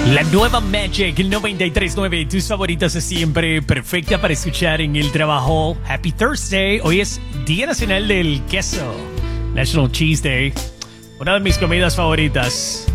La nueva Magic 93.9, tus favoritas de siempre, perfecta para escuchar en el trabajo. Happy Thursday, hoy es Día Nacional del Queso, National Cheese Day, una de mis comidas favoritas.